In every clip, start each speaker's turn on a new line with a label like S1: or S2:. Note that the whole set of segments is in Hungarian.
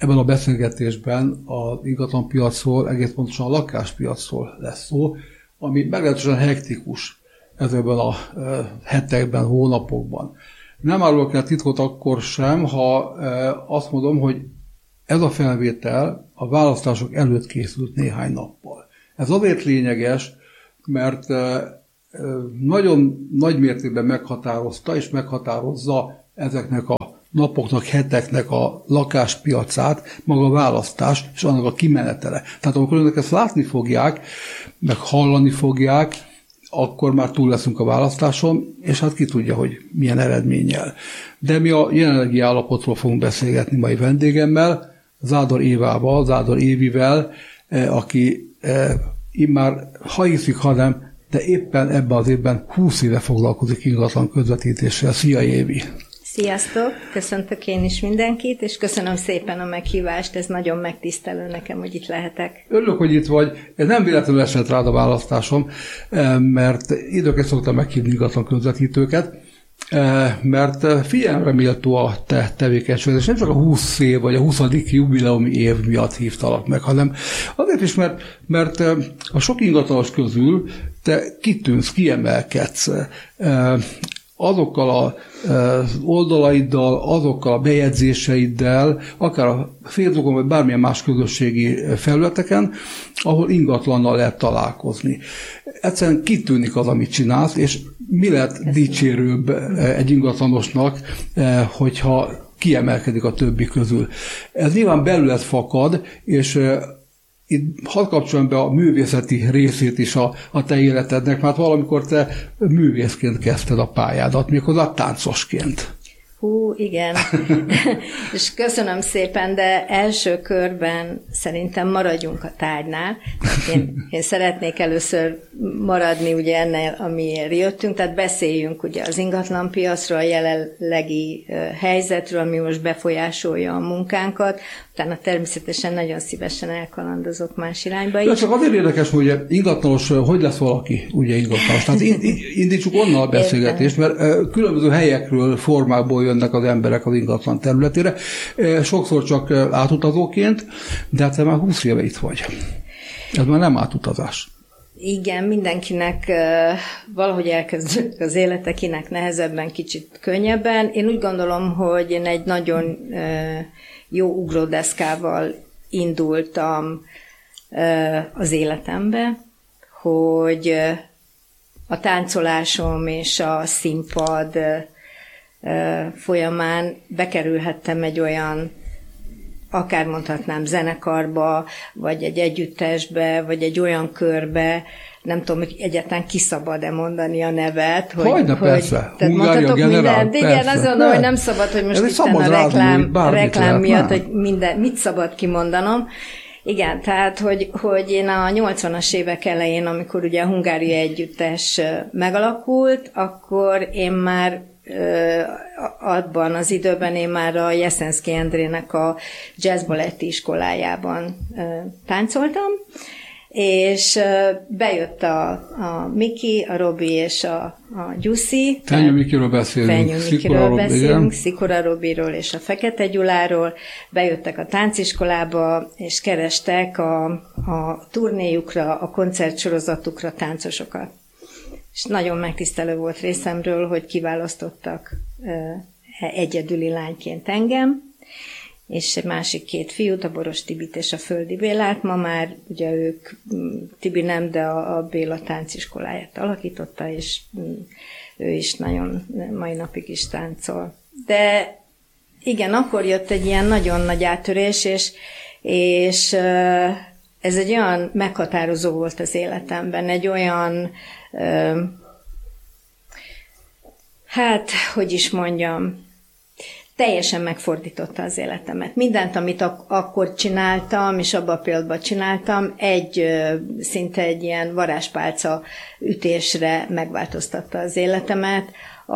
S1: Ebben a beszélgetésben az ingatlanpiacról, egész pontosan a lakáspiacról lesz szó, ami meglehetősen hektikus ezekben a hetekben, hónapokban. Nem árulok el titkot akkor sem, ha azt mondom, hogy ez a felvétel a választások előtt készült néhány nappal. Ez azért lényeges, mert nagyon nagy mértékben meghatározta és meghatározza ezeknek a napoknak, heteknek a lakáspiacát, maga a választás és annak a kimenetele. Tehát amikor önök ezt látni fogják, meg hallani fogják, akkor már túl leszünk a választáson, és hát ki tudja, hogy milyen eredménnyel. De mi a jelenlegi állapotról fogunk beszélgetni mai vendégemmel, Zádor Évával, Zádor Évivel, aki immár, ha hiszik, ha nem, de éppen ebben az évben 20 éve foglalkozik ingatlan közvetítéssel. Szia, Évi!
S2: Sziasztok! Köszöntök én is mindenkit, és köszönöm szépen a meghívást, ez nagyon megtisztelő nekem, hogy itt lehetek.
S1: Örülök, hogy itt vagy. Ez nem véletlenül esett rád a választásom, mert időket szoktam meghívni ingatlan közvetítőket, mert figyelemre méltó a te tevékenységed, és nem csak a 20 év vagy a 20. jubileumi év miatt hívtalak meg, hanem azért is, mert a sok ingatlanos közül te kitűnsz, kiemelkedsz, azokkal az oldalaiddal, azokkal a bejegyzéseiddel, akár a Facebookon, vagy bármilyen más közösségi felületeken, ahol ingatlannal lehet találkozni. Egyszerűen kitűnik az, amit csinálsz, és mi lett dicsérőbb egy ingatlanosnak, hogyha kiemelkedik a többi közül. Ez nyilván belőled fakad, és itt hadd kapcsoljam be a művészeti részét is a te életednek, mert valamikor te művészként kezdted a pályádat, méghozzá táncosként.
S2: Hú, igen. És köszönöm szépen, de első körben szerintem maradjunk a tárgynál. Én szeretnék először maradni ugye ennél, amiért jöttünk, tehát beszéljünk ugye az ingatlanpiacról, a jelenlegi helyzetről, ami most befolyásolja a munkánkat, utána természetesen nagyon szívesen elkalandozok más irányba is.
S1: De csak azért érdekes, hogy ingatlanos, hogy lesz valaki ugye ingatlanos. Tehát indítsuk onnan a beszélgetést, mert különböző helyekről, formából jönnek az emberek az ingatlan területére, sokszor csak átutazóként, de hát te már 20 éve itt vagy. Ez már nem átutazás.
S2: Igen, mindenkinek valahogy elkezdődik az élete, kinek nehezebben, kicsit könnyebben. Én úgy gondolom, hogy én egy nagyon jó ugródeszkával indultam az életembe, hogy a táncolásom és a színpad folyamán bekerülhettem egy olyan, akár mondhatnám zenekarba, vagy egy együttesbe, vagy egy olyan körbe, nem tudom, hogy egyáltalán kiszabad-e mondani a nevet.
S1: Hogyne, persze.
S2: Hungária generál, igen, azt mondom, hogy nem szabad, hogy most itt a reklám miatt, hogy mit szabad kimondanom. Igen, tehát, hogy én a 80-as évek elején, amikor ugye a Hungária együttes megalakult, akkor én már abban az időben én már a Jeszenszky Endrének a jazzbaletti iskolájában táncoltam, és bejött a Miki, a Robi és a Gyuszi.
S1: Fenyő Mikiről beszélünk.
S2: Szikora Robiról és a Fekete Gyuláról. Bejöttek a tánciskolába, és kerestek a turnéjukra, a koncertsorozatukra táncosokat. És nagyon megtisztelő volt részemről, hogy kiválasztottak egyedüli lányként engem, és egy másik két fiút, a Boros Tibit és a Földi Bélát. Ma már ugye ők, Tibi nem, de a Béla tánciskoláját alakította, és ő is nagyon mai napig is táncol. De igen, akkor jött egy ilyen nagyon nagy áttörés, és ez egy olyan meghatározó volt az életemben, egy olyan, hát, hogy is mondjam, teljesen megfordította az életemet. Mindent, amit akkor csináltam, és abban a pillanatban csináltam, szinte egy ilyen varázspálca ütésre megváltoztatta az életemet.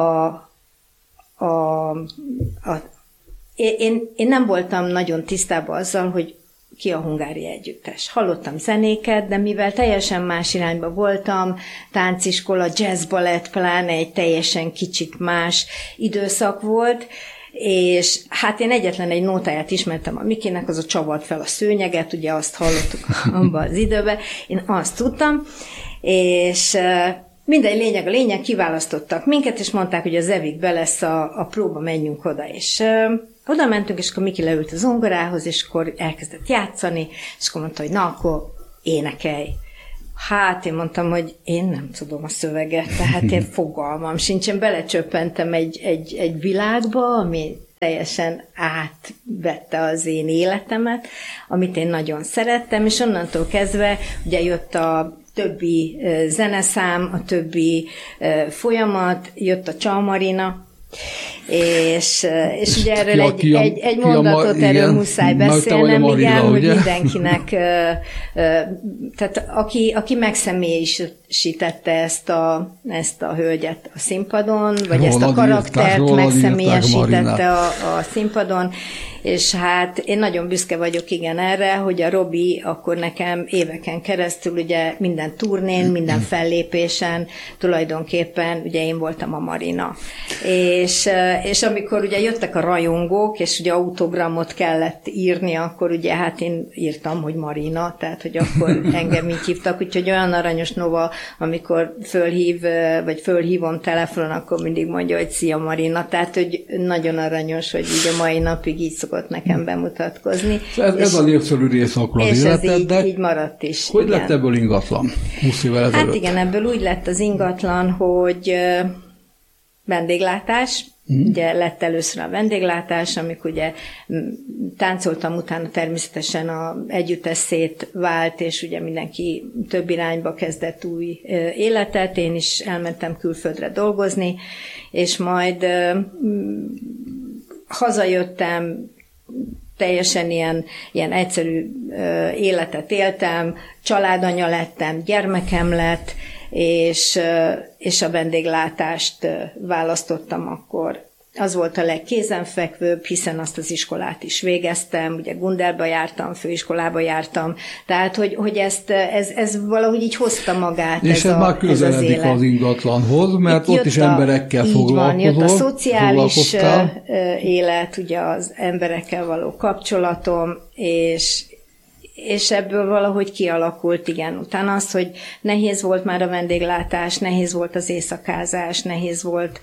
S2: Én nem voltam nagyon tisztában azzal, hogy ki a Hungária együttes. Hallottam zenéket, de mivel teljesen más irányba voltam, tánciskola, jazzbalett, pláne egy teljesen kicsit más időszak volt, És hát én egyetlen egy nótáját ismertem a Mikinek, az a csavart fel a szőnyeget, ugye azt hallottuk abban az időben, én azt tudtam, és mindegy, lényeg, kiválasztottak minket, és mondták, hogy az Evikbe lesz a próba, menjünk oda, és oda mentünk, és akkor Miki leült a zongorához, és akkor elkezdett játszani, és akkor mondta, hogy na, akkor énekelj. Hát én mondtam, hogy én nem tudom a szöveget, tehát én fogalmam sincsen, belecsöppentem egy világba, ami teljesen átvette az én életemet, amit én nagyon szerettem, és onnantól kezdve ugye jött a többi zeneszám, a többi folyamat, jött a Csalmarina, és ugye erről egy mondatot erről muszáj beszélnem, igen, hogy mindenkinek, tehát aki megszemélyisítette ezt a hölgyet a színpadon, vagy ezt a karaktert megszemélyesítette a színpadon, és hát én nagyon büszke vagyok igen erre, hogy a Robi akkor nekem éveken keresztül ugye minden turnén, minden fellépésen tulajdonképpen ugye én voltam a Marina. És amikor ugye jöttek a rajongók, és ugye autogramot kellett írni, akkor ugye hát én írtam, hogy Marina, tehát hogy akkor engem így hívtak, úgyhogy olyan aranyos Nova, amikor fölhívom telefonon, akkor mindig mondja, hogy szia Marina, tehát hogy nagyon aranyos, hogy így a mai napig így szokott nekem bemutatkozni.
S1: Ez a népszerű rész akkor az életed,
S2: ez így maradt is.
S1: Hogy igen. Lett ebből ingatlan 20 évvel ezelőtt?
S2: Hát igen, ebből úgy lett az ingatlan, hogy vendéglátás, ugye lett először a vendéglátás, amikor ugye táncoltam, utána természetesen a együttes szétvált, és ugye mindenki több irányba kezdett új életet, én is elmentem külföldre dolgozni, és majd hazajöttem, teljesen ilyen egyszerű életet éltem, családanya lettem, gyermekem lett, és a vendéglátást választottam akkor. Az volt a legkézenfekvőbb, hiszen azt az iskolát is végeztem, ugye Gundelba jártam, főiskolába jártam, tehát hogy ez valahogy így hozta magát
S1: és ez már közeledik az ingatlanhoz, mert ott is emberekkel foglalkozol.
S2: Jött a szociális élet, ugye az emberekkel való kapcsolatom, és ebből valahogy kialakult, igen. Utána az, hogy nehéz volt már a vendéglátás, nehéz volt az éjszakázás, nehéz volt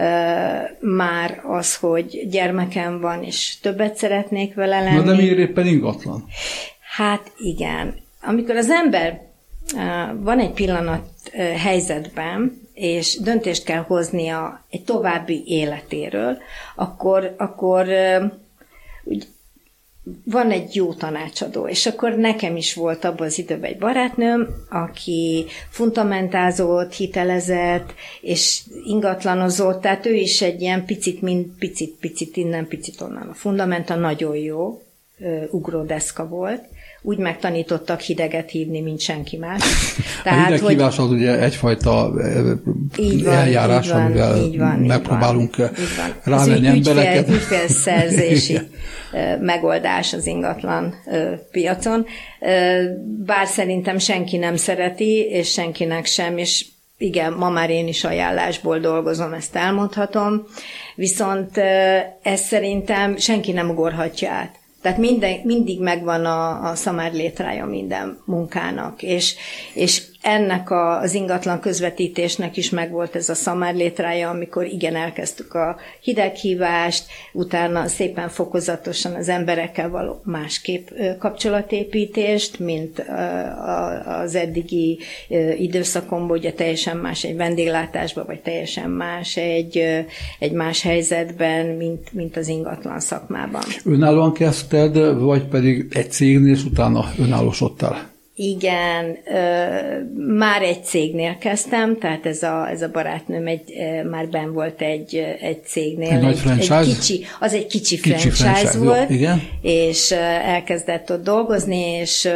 S2: már az, hogy gyermekem van, és többet szeretnék vele lenni.
S1: Na de miért éppen ingatlan?
S2: Hát igen. Amikor az ember van egy pillanat helyzetben, és döntést kell hoznia egy további életéről, akkor úgy van egy jó tanácsadó, és akkor nekem is volt abban az időben egy barátnőm, aki fundamentázott, hitelezett, és ingatlanozott, tehát ő is egy ilyen picit innen, picit onnan. A fundamenta nagyon jó, ugródeszka volt, úgy megtanítottak hideget hívni, mint senki más.
S1: Tehát, a hideghívás az ugye egyfajta eljárás, amivel megpróbálunk rávenni embereket.
S2: Ügyfélszerzési megoldás az ingatlan piacon. Bár szerintem senki nem szereti, és senkinek sem, és igen, ma már én is ajánlásból dolgozom, ezt elmondhatom, viszont ezt szerintem senki nem ugorhatja át. Tehát mindig megvan a szamárlétrája minden munkának, és ennek az ingatlan közvetítésnek is megvolt ez a szamárlétrája, amikor igen, elkezdtük a hideghívást, utána szépen fokozatosan az emberekkel való másképp kapcsolatépítést, mint az eddigi időszakomban, ugye teljesen más egy vendéglátásban, vagy teljesen más egy más helyzetben, mint az ingatlan szakmában.
S1: Önállóan kezdted, vagy pedig egy cégnél, és utána önállósodtál?
S2: Igen, már egy cégnél kezdtem, tehát ez a barátnőm már benn volt egy cégnél.
S1: Egy nagy franchise?
S2: Egy kicsi franchise volt,
S1: jó, igen.
S2: És elkezdett ott dolgozni,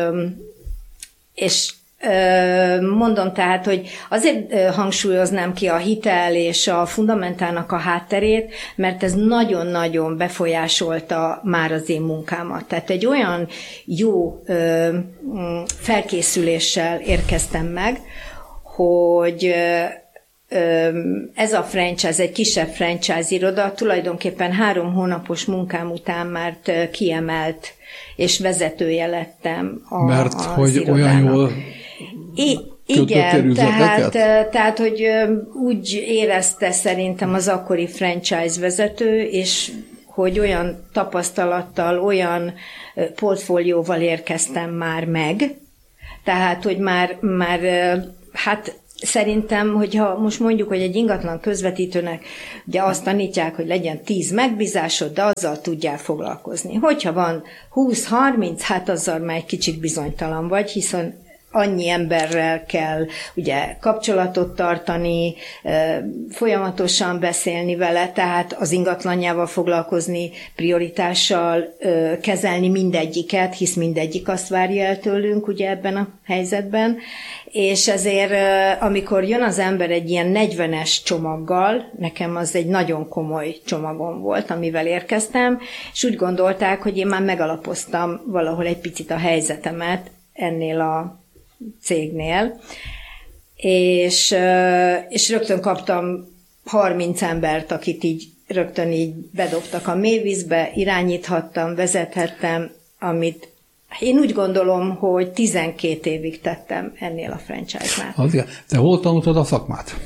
S2: és mondom tehát, hogy azért hangsúlyoznám ki a hitel és a fundamentának a hátterét, mert ez nagyon-nagyon befolyásolta már az én munkámat. Tehát egy olyan jó felkészüléssel érkeztem meg, hogy ez a franchise, egy kisebb franchise iroda, tulajdonképpen 3 hónapos munkám után már kiemelt és vezetője lettem
S1: Mert hogy irodának. Olyan jól
S2: igen, tehát, hogy úgy érezte szerintem az akkori franchise vezető, és hogy olyan tapasztalattal, olyan portfólióval érkeztem már meg, tehát, hogy már hát szerintem, hogyha most mondjuk, hogy egy ingatlan közvetítőnek ugye azt tanítják, hogy legyen 10 megbízásod, de azzal tudjál foglalkozni. Hogyha van 20-30, hát azzal már egy kicsit bizonytalan vagy, hiszen annyi emberrel kell ugye kapcsolatot tartani, folyamatosan beszélni vele, tehát az ingatlanjával foglalkozni, prioritással kezelni mindegyiket, hisz mindegyik azt várja el tőlünk ugye ebben a helyzetben, és ezért amikor jön az ember egy ilyen 40-es csomaggal, nekem az egy nagyon komoly csomagom volt, amivel érkeztem, és úgy gondolták, hogy én már megalapoztam valahol egy picit a helyzetemet ennél a cégnél, és rögtön kaptam 30 embert, akit így rögtön így bedobtak a mélyvízbe, irányíthattam, vezethettem, amit én úgy gondolom, hogy 12 évig tettem ennél a franchise-nál.
S1: Te hol tanultad a szakmát?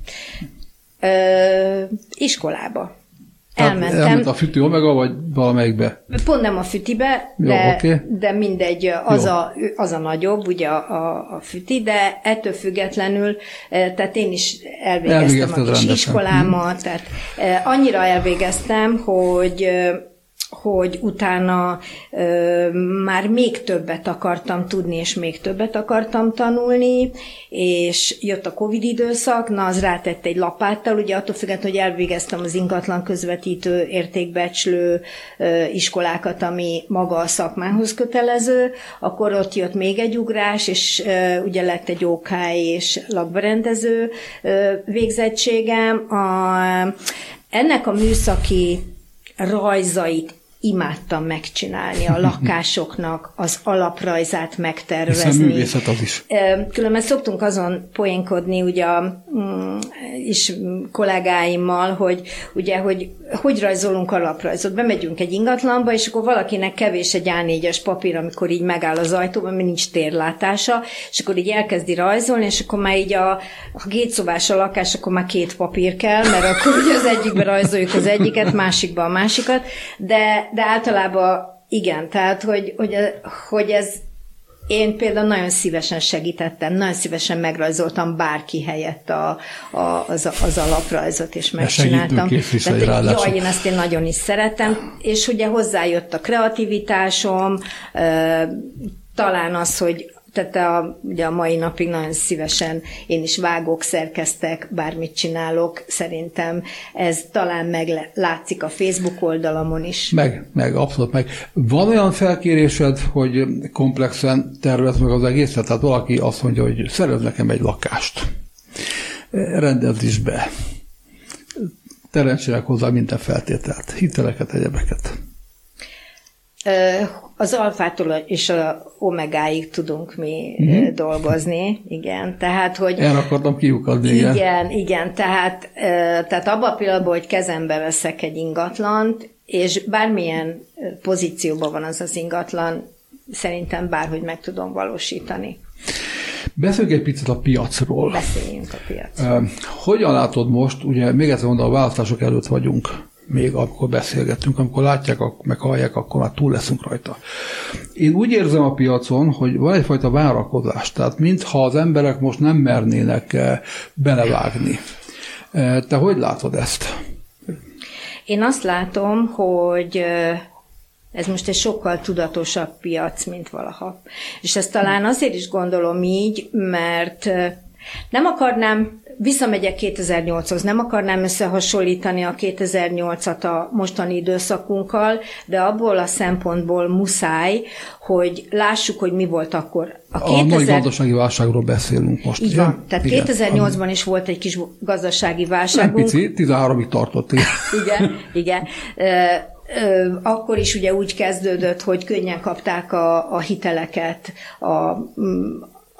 S2: Iskolába.
S1: Elmentem a Füti Omega, vagy valamelyikbe?
S2: Pont nem a Fütibe, de mindegy, az a nagyobb, ugye a Füti, de ettől függetlenül, tehát én is elvégeztem a kis iskolámat, tehát annyira elvégeztem, hogy utána már még többet akartam tudni, és még többet akartam tanulni, és jött a Covid időszak, na az rátett egy lapáttal, ugye attól függetlenül, hogy elvégeztem az ingatlan közvetítő, értékbecslő iskolákat, ami maga a szakmához kötelező, akkor ott jött még egy ugrás, és ugye lett egy OK és lakberendező végzettségem. Ennek a műszaki rajzait imádtam megcsinálni, a lakásoknak az alaprajzát megtervezni.
S1: Hiszen művészet az is.
S2: Különben szoktunk azon poénkodni ugye is kollégáimmal, hogy rajzolunk alaprajzot. Bemegyünk egy ingatlanba, és akkor valakinek kevés egy A4-es papír, amikor így megáll az ajtóban, mert nincs térlátása, és akkor így elkezdi rajzolni, és akkor már így a kétszobás a lakás, akkor már 2 papír kell, mert akkor ugye az egyikbe rajzoljuk az egyiket, másikba a másikat, de általában igen, tehát hogy ez én például nagyon szívesen segítettem, nagyon szívesen megrajzoltam bárki helyett az alaprajzot, és megcsináltam. Tehát, én ezt én nagyon is szeretem, és ugye hozzájött a kreativitásom, talán az, hogy tehát ugye a mai napig nagyon szívesen én is vágok, szerkesztek, bármit csinálok, szerintem ez talán meglátszik a Facebook oldalamon is.
S1: Meg, abszolút meg. Van olyan felkérésed, hogy komplexen tervez meg az egészet? Tehát valaki azt mondja, hogy szerez nekem egy lakást, rendezd is be, teremtsenek hozzá minden feltételt, hiteleket, egyebeket.
S2: Az alfától és az omegáig tudunk mi dolgozni, igen, tehát, hogy...
S1: El akartam kiukadni,
S2: igen, tehát abban a pillanatban, hogy kezembe veszek egy ingatlant, és bármilyen pozícióban van az ingatlan, szerintem bárhogy meg tudom valósítani.
S1: Beszéljünk egy picit a piacról.
S2: Beszéljünk a piacról.
S1: Hogyan látod most, ugye még egyszer mondom, a választások előtt vagyunk, még amikor beszélgettünk, amikor látják, meg hallják, akkor már túl leszünk rajta. Én úgy érzem a piacon, hogy van egyfajta várakozás, tehát mintha az emberek most nem mernének belevágni. Te hogy látod ezt?
S2: Én azt látom, hogy ez most egy sokkal tudatosabb piac, mint valaha. És ezt talán azért is gondolom így, mert nem akarnám, visszamegyek 2008-hoz, nem akarnám összehasonlítani a 2008-at a mostani időszakunkkal, de abból a szempontból muszáj, hogy lássuk, hogy mi volt akkor.
S1: A nagy gazdasági válságról beszélünk most.
S2: Így van. Tehát igen, 2008-ban is volt egy kis gazdasági válságunk.
S1: Nem pici, 13-ig tartott.
S2: Igen. Akkor is ugye úgy kezdődött, hogy könnyen kapták a hiteleket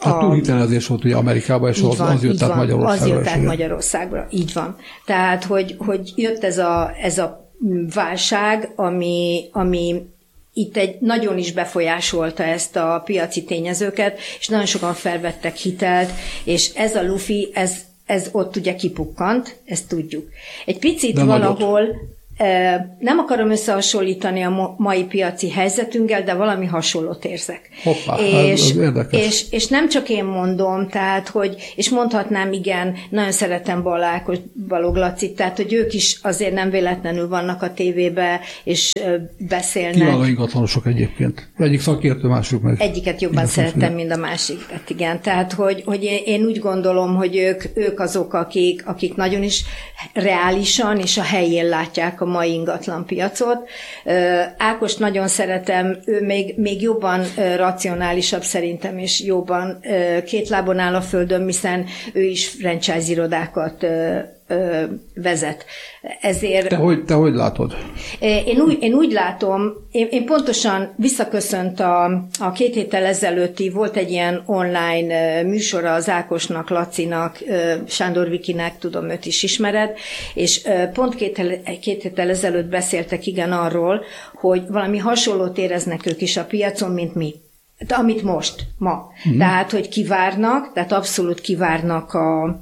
S1: Hát túlhitelezés volt ugye Amerikában, és az jött át Magyarországra.
S2: Az jött át Magyarországra, így van. Tehát, hogy jött ez a válság, ami itt nagyon is befolyásolta ezt a piaci tényezőket, és nagyon sokan felvettek hitelt, és ez a lufi, ez ott ugye kipukkant, ezt tudjuk. Egy picit valahol, nem akarom összehasonlítani a mai piaci helyzetünkkel, de valami hasonlót érzek.
S1: Hoppá, ez érdekes.
S2: És nem csak én mondom, tehát, és mondhatnám, igen, nagyon szeretem Balog Lacit, tehát, hogy ők is azért nem véletlenül vannak a tévébe, és beszélnek.
S1: Kiváló ingatlanosok egyébként. Egyik szakértő, másik meg.
S2: Egyiket jobban szerettem, mint a másikat, igen. Tehát, hogy én úgy gondolom, hogy ők azok, akik nagyon is reálisan és a helyén látják a mai ingatlan piacot. Ákost nagyon szeretem, ő még jobban racionálisabb szerintem, és jobban két lábon áll a földön, hiszen ő is franchise irodákat vezet. Ezért...
S1: Te hogy látod?
S2: Én úgy látom, én pontosan visszaköszönt a 2 héttel ezelőtti, volt egy ilyen online műsora az Ákosnak, Lacinak, Sándor Vikinek, tudom, őt is ismered, és pont 2 héttel ezelőtt beszéltek igen arról, hogy valami hasonlót éreznek ők is a piacon, mint mi. Amit most, ma. Tehát, hogy kivárnak, tehát abszolút kivárnak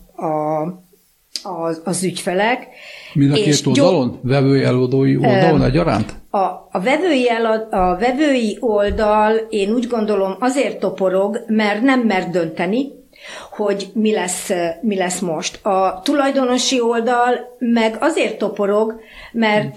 S2: az ügyfelek.
S1: Mind a két oldalon? Vevői, eladói oldalon egyaránt?
S2: A vevői oldal, én úgy gondolom, azért toporog, mert nem mer dönteni, hogy mi lesz most. A tulajdonosi oldal meg azért toporog, mert,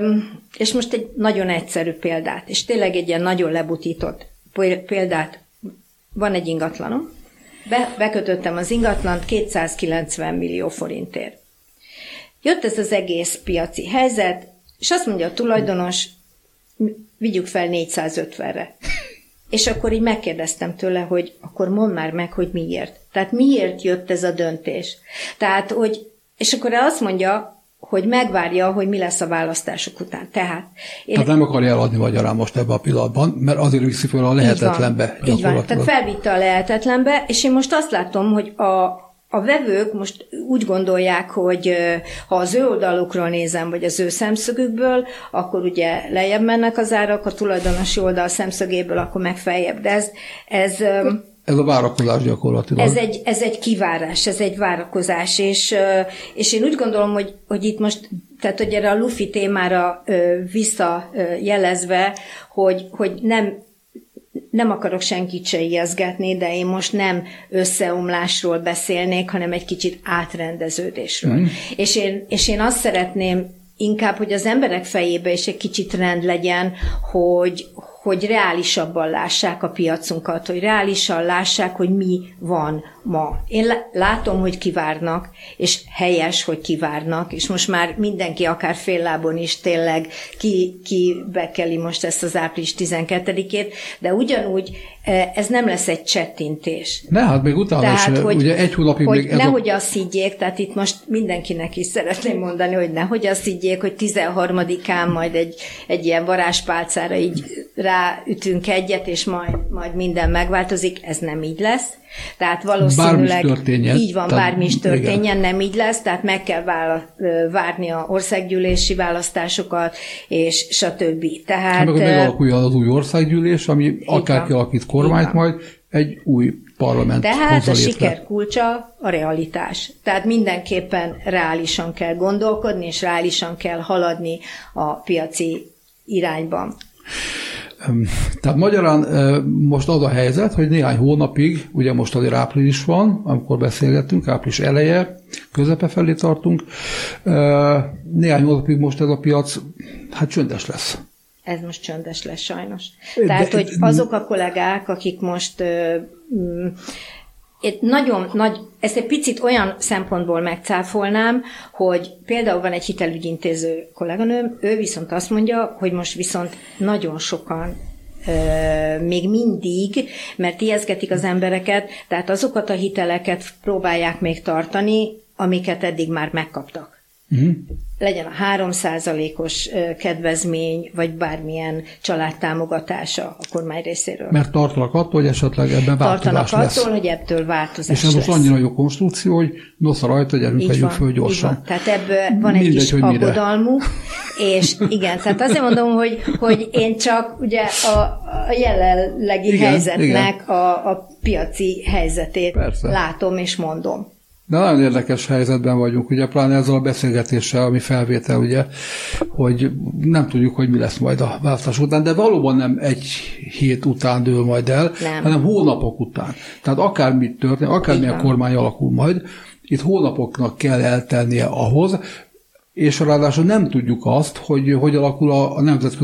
S2: és most egy nagyon egyszerű példát, és tényleg egy ilyen nagyon lebutított példát, van egy ingatlanom, bekötöttem az ingatlant 290 millió forintért. Jött ez az egész piaci helyzet, és azt mondja a tulajdonos, vigyük fel 450-re. És akkor így megkérdeztem tőle, hogy akkor mondd már meg, hogy miért. Tehát miért jött ez a döntés. Tehát, és akkor azt mondja, hogy megvárja, hogy mi lesz a választások után. Tehát
S1: nem akarja eladni magyarán most ebben a pillanatban, mert azért viszi fel a lehetetlenbe.
S2: Így van, tehát felvitte a lehetetlenbe, és én most azt látom, hogy a vevők most úgy gondolják, hogy ha az ő oldalukról nézem, vagy az ő szemszögükből, akkor ugye lejjebb mennek az árak, a tulajdonosi oldal szemszögéből, akkor meg feljebb. De ez
S1: a várakozás gyakorlatilag.
S2: Ez egy kivárás, ez egy várakozás, és én úgy gondolom, hogy itt most, tehát hogy erre a lufi témára visszajelezve, hogy nem akarok senkit se ijeszgetni, de én most nem összeomlásról beszélnék, hanem egy kicsit átrendeződésről. És én azt szeretném inkább, hogy az emberek fejébe is egy kicsit rend legyen, hogy reálisabban lássák a piacunkat, hogy reálisan lássák, hogy mi van ma. Én látom, hogy kivárnak, és helyes, hogy kivárnak, és most már mindenki akár fél lábon is tényleg bekeli most ezt az április 12-ét, de ugyanúgy ez nem lesz egy csettintés.
S1: Hát még utána
S2: tehát,
S1: is, ugye egy hónapig
S2: hogy
S1: még...
S2: nehogy azt higgyék, tehát itt most mindenkinek is szeretném mondani, hogy nehogy azt higgyék, hogy 13-án majd egy ilyen varázspálcára így ráütünk egyet, és majd minden megváltozik, ez nem így lesz. Tehát valószínűleg így van, bármi is történjen, igen. Nem így lesz, tehát meg kell várni a országgyűlési választásokat, és stb. Tehát
S1: meg megalakuljon az új országgyűlés, ami akár kialakít kormányt majd, egy új parlament.
S2: Tehát a siker kulcsa a realitás. Tehát mindenképpen reálisan kell gondolkodni, és reálisan kell haladni a piaci irányban.
S1: Tehát magyarán most az a helyzet, hogy néhány hónapig, ugye most azért április van, amikor beszélgettünk, április eleje, közepe felé tartunk, néhány hónapig most ez a piac, ez lesz. Ez
S2: most csöndes lesz sajnos. Tehát, hogy azok a kollégák, akik most nagyon nagy, ezt egy picit olyan szempontból megcáfolnám, hogy például van egy hitelügyintéző kolléganőm, ő viszont azt mondja, hogy most viszont nagyon sokan még mindig, mert ijeszgetik az embereket, tehát azokat a hiteleket próbálják még tartani, amiket eddig már megkaptak. legyen a 3%-os kedvezmény, vagy bármilyen családtámogatása a kormány részéről.
S1: Mert tartanak attól, hogy esetleg ebben változás lesz.
S2: Attól, hogy ebből változás lesz.
S1: És ez most annyira jó konstrukció, hogy nosza rajta, gyerünk, vegyük föl gyorsan.
S2: Tehát ebből van egy kis aggodalmuk, és igen, tehát azért mondom, hogy én csak ugye a jelenlegi helyzetnek a piaci helyzetét látom és mondom.
S1: De nagyon érdekes helyzetben vagyunk, ugye, pláne ezzel a beszélgetéssel, ami felvétel, ugye, hogy nem tudjuk, hogy mi lesz majd a választás után, de valóban nem egy hét után dől majd el, hanem hónapok után. Tehát akármit történik, akármilyen kormány alakul majd, itt hónapoknak kell eltelnie ahhoz, és ráadásul nem tudjuk azt, hogy alakul a nemzetközi